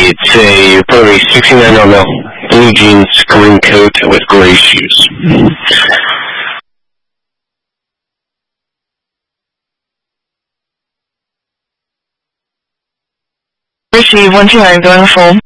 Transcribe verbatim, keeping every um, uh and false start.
It's a probably sixty-nine M L, blue jeans, green coat with gray shoes. Receive one two nine going full.